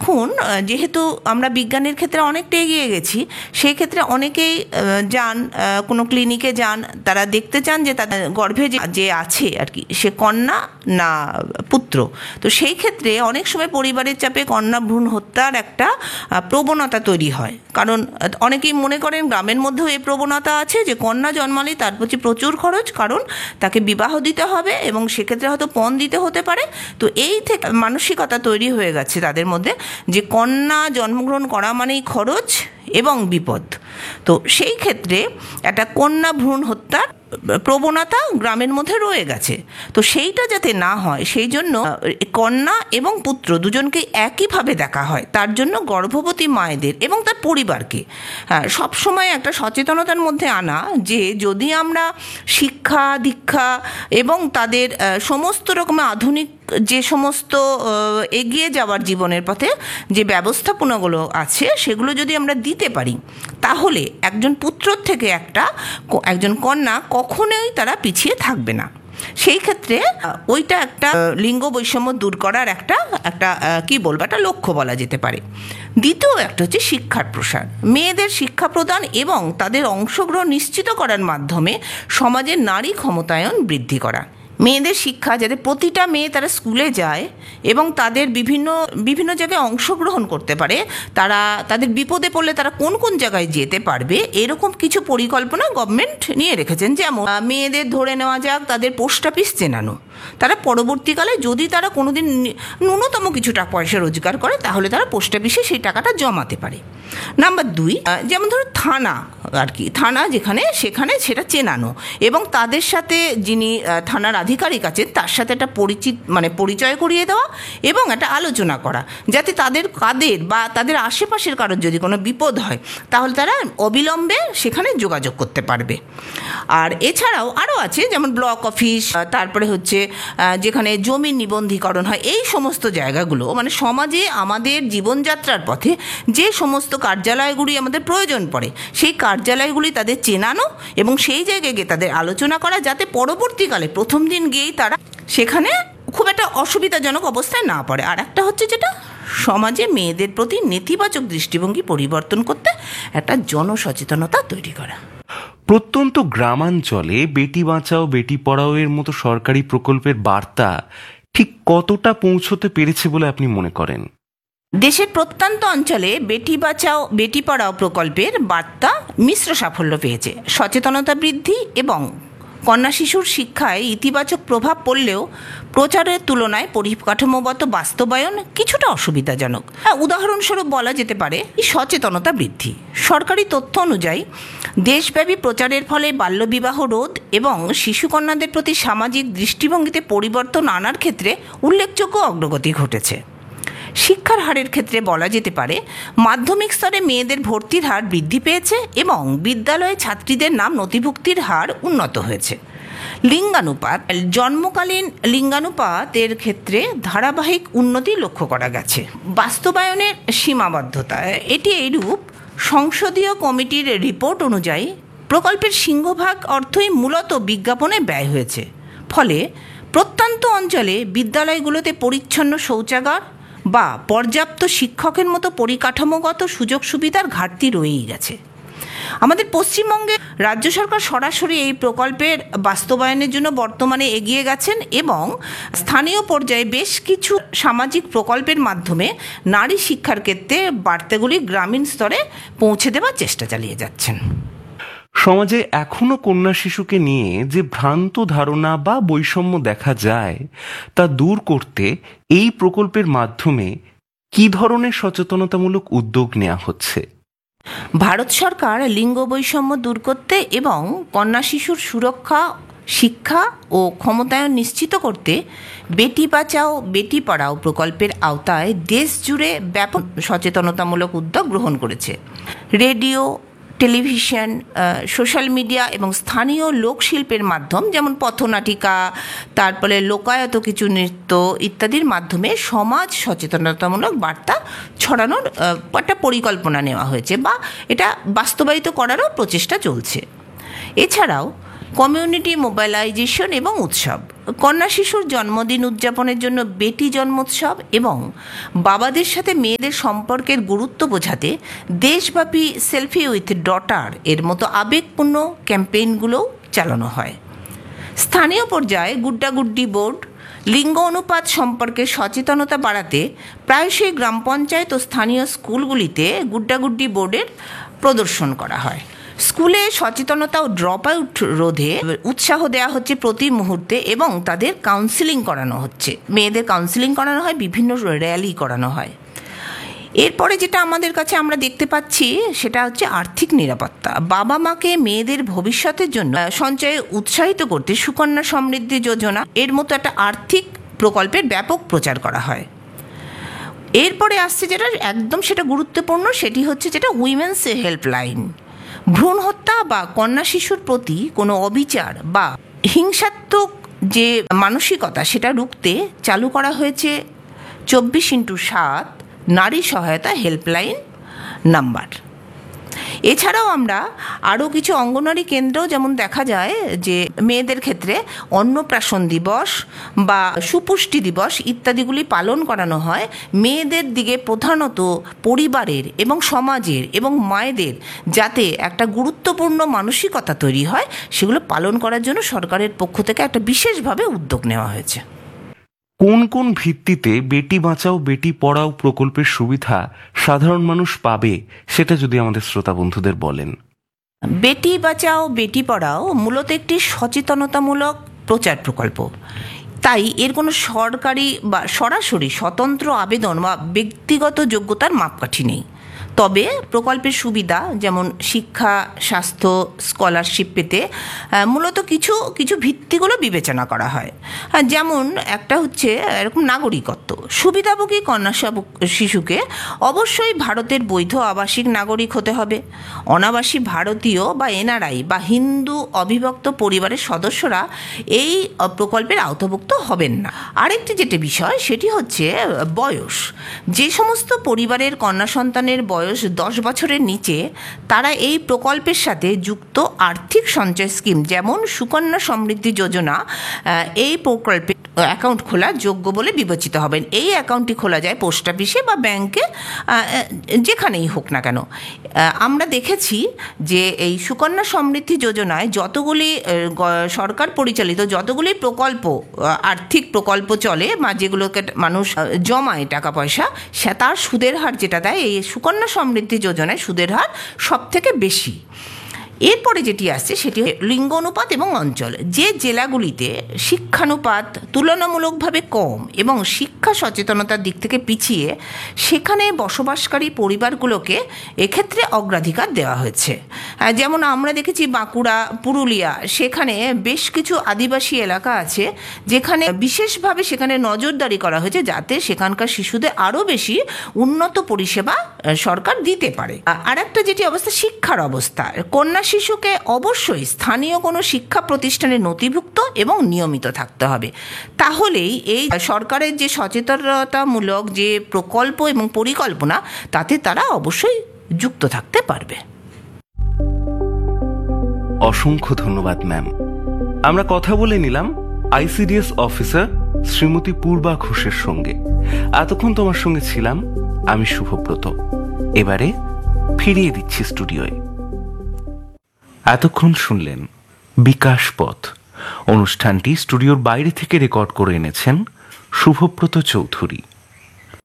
এখন যেহেতু আমরা বিজ্ঞানের ক্ষেত্রে অনেকটা এগিয়ে গেছি, সেই ক্ষেত্রে অনেকেই যান, কোনো ক্লিনিকে যান, তারা দেখতে চান যে তাদের গর্ভে যে আছে আর কি, সে কন্যা না পুত্র। তো সেই ক্ষেত্রে অনেক সময় পরিবারের চাপে কন্যা ভ্রূণ হত্যার একটা প্রবণতা তৈরি হয়। কারণ অনেকেই মনে করেন, গ্রামের মধ্যেও এই প্রবণতা আছে যে কন্যা জন্মালে তার প্রতি প্রচুর খরচ, কারণ তাকে বিবাহ দিতে হবে এবং সেক্ষেত্রে হয়তো পণ দিতে হতে পারে। তো এই থেকে মানসিকতা তৈরি হয়ে গেছে তাদের মধ্যে যে কন্যা জন্মগ্রহণ করা মানেই খরচ এবং বিপদ। তো সেই ক্ষেত্রে একটা কন্যা ভ্রূণ হত্যার প্রবণতা গ্রামের মধ্যে রয়ে গেছে। তো সেইটা যাতে না হয়, সেই জন্য কন্যা এবং পুত্র দুজনকে একইভাবে দেখা হয়। তার জন্য গর্ভবতী মায়েদের এবং তার পরিবারকে সবসময় একটা সচেতনতার মধ্যে আনা যে যদি আমরা শিক্ষা দীক্ষা এবং তাদের সমস্ত রকমের আধুনিক যে সমস্ত এগিয়ে যাওয়ার জীবনের পথে যে ব্যবস্থাপনাগুলো আছে সেগুলো যদি আমরা দিতে পারি, তাহলে একজন পুত্রর থেকে একজন কন্যা কখনোই তারা পিছিয়ে থাকবে না। সেই ক্ষেত্রে ওইটা একটা লিঙ্গ বৈষম্য দূর করার একটা কি বলবো, একটা লক্ষ্য বলা যেতে পারে। দ্বিতীয় একটা হচ্ছে শিক্ষার প্রসার। মেয়েদের শিক্ষা প্রদান এবং তাদের অংশগ্রহণ নিশ্চিত করার মাধ্যমে সমাজের নারী ক্ষমতায়ন বৃদ্ধি করা। মেয়েদের শিক্ষা, যাতে প্রতিটা মেয়ে তারা স্কুলে যায় এবং তাদের বিভিন্ন জায়গায় অংশগ্রহণ করতে পারে, তারা তাদের বিপদে পড়লে তারা কোন কোন জায়গায় যেতে পারবে, এরকম কিছু পরিকল্পনা গভর্নমেন্ট নিয়ে রেখেছেন। যেমন মেয়েদের ধরে নেওয়া যাক তাদের পোস্ট অফিস চেনানো, তারা পরবর্তীকালে যদি তারা কোনোদিন ন্যূনতম কিছু টাকা পয়সা রোজগার করে, তাহলে তারা পোস্ট অফিসে সেই টাকাটা জমাতে পারে। নাম্বার 2, যেমন ধরো থানা আর কি, থানা সেখানে সেটা চেনানো এবং তাদের সাথে যিনি থানার আধিকারিক আছেন তার সাথে একটা পরিচয় করিয়ে দেওয়া এবং একটা আলোচনা করা, যাতে তাদের বা তাদের আশেপাশের কারোর যদি কোনো বিপদ হয় তাহলে তারা অবিলম্বে সেখানে যোগাযোগ করতে পারবে। আর এছাড়াও আরও আছে, যেমন ব্লক অফিস, তারপরে হচ্ছে যেখানে জমির নিবন্ধীকরণ হয়, এই সমস্ত জায়গাগুলো মানে সমাজে আমাদের জীবনযাত্রার পথে যে সমস্ত কার্যালয়গুলি আমাদের প্রয়োজন পড়ে, সেই কার্যালয়গুলি তাদের চেনানো এবং সেই জায়গায় গিয়ে তাদের আলোচনা করা, যাতে পরবর্তীকালে প্রথম দিন গিয়েই তারা সেখানে খুব একটা অসুবিধাজনক অবস্থায় না পড়ে। আর একটা হচ্ছে যেটা সমাজে মেয়েদের প্রতি নেতিবাচক দৃষ্টিভঙ্গি পরিবর্তন করতে একটা জনসচেতনতা তৈরি করা। প্রত্যন্ত গ্রামাঞ্চলে বেটি বাঁচাও বেটি পড়াও এর মতো সরকারি প্রকল্পের বার্তা ঠিক কতটা পৌঁছতে পেরেছে বলে আপনি মনে করেন? দেশের প্রত্যন্ত অঞ্চলে বেটি বাঁচাও বেটি পড়াও প্রকল্পের বার্তা মিশ্র সাফল্য পেয়েছে। সচেতনতা বৃদ্ধি এবং কন্যা শিশুর শিক্ষায় ইতিবাচক প্রভাব পড়লেও প্রচারের তুলনায় পরিকাঠামোগত বাস্তবায়ন কিছুটা অসুবিধাজনক। উদাহরণস্বরূপ বলা যেতে পারে সচেতনতা বৃদ্ধি। সরকারি তথ্য অনুযায়ী দেশব্যাপী প্রচারের ফলে বাল্যবিবাহ রোধ এবং শিশুকন্যাদের প্রতি সামাজিক দৃষ্টিভঙ্গিতে পরিবর্তন আনার ক্ষেত্রে উল্লেখযোগ্য অগ্রগতি ঘটেছে। শিক্ষার হারের ক্ষেত্রে বলা যেতে পারে মাধ্যমিক স্তরে মেয়েদের ভর্তির হার বৃদ্ধি পেয়েছে এবং বিদ্যালয়ে ছাত্রীদের নাম নথিভুক্তির হার উন্নত হয়েছে। লিঙ্গানুপাত, জন্মকালীন লিঙ্গানুপাতের ক্ষেত্রে ধারাবাহিক উন্নতি লক্ষ্য করা গেছে। বাস্তবায়নের সীমাবদ্ধতা, এটি এইরূপ: সংসদীয় কমিটির রিপোর্ট অনুযায়ী প্রকল্পের সিংহভাগ অর্থই মূলত বিজ্ঞাপনে ব্যয় হয়েছে। ফলে প্রত্যন্ত অঞ্চলে বিদ্যালয়গুলোতে পরিচ্ছন্ন শৌচাগার বা পর্যাপ্ত শিক্ষকের মতো পরিকাঠামোগত সুযোগ সুবিধার ঘাটতি রয়েই গেছে। আমাদের পশ্চিমবঙ্গে রাজ্য সরকার সরাসরি এই প্রকল্পের বাস্তবায়নের জন্য বর্তমানে এগিয়ে গেছেন এবং স্থানীয় পর্যায়ে বেশ কিছু সামাজিক প্রকল্পের মাধ্যমে নারী শিক্ষার ক্ষেত্রে বার্তাগুলি গ্রামীণ স্তরে পৌঁছে দেওয়ার চেষ্টা চালিয়ে যাচ্ছেন। সমাজে এখনো কন্যা শিশুকে নিয়ে যে ভ্রান্ত ধারণা বা বৈষম্য দেখা যায় তা দূর করতে এই প্রকল্পের মাধ্যমে কি ধরনের সচেতনতামূলক উদ্যোগ নেওয়া হচ্ছে? ভারত সরকার লিঙ্গ বৈষম্য দূর করতে এবং কন্যা শিশুর সুরক্ষা, শিক্ষা ও ক্ষমতায়ন নিশ্চিত করতে বেটি বাঁচাও বেটি পড়াও প্রকল্পের আওতায় দেশ জুড়ে ব্যাপক সচেতনতামূলক উদ্যোগ গ্রহণ করেছে। রেডিও, টেলিভিশন, সোশ্যাল মিডিয়া এবং স্থানীয় লোকশিল্পের মাধ্যম, যেমন পথনাটিকা, তারপরে লোকায়ত কিছু নৃত্য ইত্যাদির মাধ্যমে সমাজ সচেতনতামূলক বার্তা ছড়ানোর একটা পরিকল্পনা নেওয়া হয়েছে বা এটা বাস্তবায়িত করারও প্রচেষ্টা চলছে। এছাড়াও কমিউনিটি মোবিলাইজেশন এবং উৎসব, কন্যা শিশুর জন্মদিন উদযাপনের জন্য বেটি জন্মোৎসব এবং বাবাদের সাথে মেয়েদের সম্পর্কের গুরুত্ব বোঝাতে দেশব্যাপী সেলফি উইথ ডটার এর মতো আবেগপূর্ণ ক্যাম্পেইনগুলোও চালানো হয়। স্থানীয় পর্যায়ে গুড্ডাগুড্ডি বোর্ড লিঙ্গ অনুপাত সম্পর্কে সচেতনতা বাড়াতে প্রায়শই গ্রাম পঞ্চায়েত ও স্থানীয় স্কুলগুলিতে গুড্ডাগুড্ডি বোর্ডের প্রদর্শন করা হয়। স্কুলে সচেতনতা ও ড্রপ আউট রোধে উৎসাহ দেওয়া হচ্ছে প্রতি মুহূর্তে এবং তাদের কাউন্সিলিং করানো হচ্ছে, মেয়েদের কাউন্সিলিং করানো হয়, বিভিন্ন র্যালি করানো হয়। এরপরে যেটা আমাদের কাছে আমরা দেখতে পাচ্ছি সেটা হচ্ছে আর্থিক নিরাপত্তা। বাবা মাকে মেয়েদের ভবিষ্যতের জন্য সঞ্চয়ে উৎসাহিত করতে সুকন্যা সমৃদ্ধি যোজনা এর মতো একটা আর্থিক প্রকল্পের ব্যাপক প্রচার করা হয়। এরপরে আসছে যেটা একদম সেটা গুরুত্বপূর্ণ, সেটি হচ্ছে যেটা উইমেন্স হেল্পলাইন। ভ্রূণ হত্যা বা কন্যা শিশুর প্রতি কোনো অবিচার বা হিংসাত্মক যে মানসিকতা সেটা রুখতে চালু করা হয়েছে 24x7 নারী সহায়তা হেল্পলাইন নাম্বার। এছাড়াও আমরা আরও কিছু অঙ্গনওয়াড়ি কেন্দ্রেও যেমন দেখা যায় যে মেয়েদের ক্ষেত্রে অন্নপ্রাশন দিবস বা সুপুষ্টি দিবস ইত্যাদিগুলি পালন করানো হয়। মেয়েদের দিকে প্রধানত পরিবারের এবং সমাজের এবং মায়েদের যাতে একটা গুরুত্বপূর্ণ মানসিকতা তৈরি হয় সেগুলো পালন করার জন্য সরকারের পক্ষ থেকে একটা বিশেষভাবে উদ্যোগ নেওয়া হয়েছে। কোন কোন ভিত্তিতে বেটি বাঁচাও বেটি পড়াও প্রকল্পের সুবিধা সাধারণ মানুষ পাবে সেটা যদি আমাদের শ্রোতা বন্ধুদের বলেন। বেটি বাঁচাও বেটি পড়াও মূলত একটি সচেতনতামূলক প্রচার প্রকল্প, তাই এর কোনো সরকারি বা সরাসরি স্বতন্ত্র আবেদন বা ব্যক্তিগত যোগ্যতার মাপকাঠি নেই। তবে প্রকল্পের সুবিধা যেমন শিক্ষা, স্বাস্থ্য, স্কলারশিপ পেতে মূলত কিছু কিছু ভিত্তিগুলো বিবেচনা করা হয়। যেমন একটা হচ্ছে এরকম নাগরিকত্ব। সুবিধাভোগী কন্যা শিশুকে অবশ্যই ভারতের বৈধ আবাসিক নাগরিক হতে হবে। অনাবাসী ভারতীয় বা এনআরআই বা হিন্দু অবিভক্ত পরিবারের সদস্যরা এই প্রকল্পের আওতাভুক্ত হবেন না। আরেকটি যেটা বিষয় সেটি হচ্ছে বয়স। যে সমস্ত পরিবারের কন্যা সন্তানের বয়স 10 বছরের নিচে তারা এই প্রকল্পের সাথে যুক্ত আর্থিক সঞ্চয় স্কিম যেমন সুকন্যা সমৃদ্ধি যোজনা এই প্রকল্পে অ্যাকাউন্ট খোলার যোগ্য বলে বিবেচিত হবেন। এই অ্যাকাউন্টটি খোলা যায় পোস্ট অফিসে বা ব্যাংকে, যেখানেই হোক না কেন। আমরা দেখেছি যে এই সুকন্যা সমৃদ্ধি যোজনায় যতগুলি সরকার পরিচালিত যতগুলি প্রকল্প আর্থিক প্রকল্প চলে বা যেগুলোকে মানুষ জমায় টাকা পয়সা, সে তার সুদের হার যেটা দেয় এই সুকন্যা সমৃদ্ধি যোজনায় সুদের হার সব থেকে বেশি। এরপরে যেটি আসছে সেটি লিঙ্গ অনুপাত এবং অঞ্চল। যে জেলাগুলিতে শিক্ষানুপাত তুলনামূলকভাবে কম এবং শিক্ষা সচেতনতার দিক থেকে পিছিয়ে সেখানে বসবাসকারী পরিবারগুলোকে এক্ষেত্রে অগ্রাধিকার দেওয়া হয়েছে। যেমন আমরা দেখেছি বাঁকুড়া, পুরুলিয়া, সেখানে বেশ কিছু আদিবাসী এলাকা আছে যেখানে বিশেষভাবে সেখানে নজরদারি করা হয়েছে যাতে সেখানকার শিশুদের আরও বেশি উন্নত পরিষেবা সরকার দিতে পারে। আর একটা যেটি অবস্থা শিক্ষার অবস্থা, কন্যা শিশুকে অবশ্যই স্থানীয় কোনো শিক্ষা প্রতিষ্ঠানে নথিভুক্ত এবং নিয়মিত থাকতে হবে। তাহলেই এই সরকারের যে সচেতনতামূলক যে প্রকল্প এবং পরিকল্পনা তাতে তারা অবশ্যই যুক্ত থাকতে পারবে। অসংখ্য ধন্যবাদ ম্যাম। আমরা কথা বলে নিলাম আইসিডিএস অফিসার শ্রীমতী পূর্বা ঘোষের সঙ্গে। এতক্ষণ তোমার সঙ্গে ছিলাম আমি শুভব্রত। এবারে ফিরিয়ে দিচ্ছি স্টুডিওয়ে। এতক্ষণ শুনলেন বিকাশ পথ। অনুষ্ঠানটি স্টুডিওর বাইরে থেকে রেকর্ড করে এনেছেন শুভব্রত চৌধুরী।